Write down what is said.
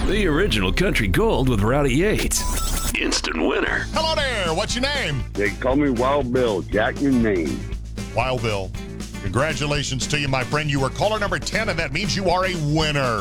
The original Country Gold with Rowdy Yates. Instant winner. Hello there. What's your name? They call me Wild Bill. Jackman, Maine. Wild Bill. Congratulations to you, my friend. You are caller number 10, and that means you are a winner.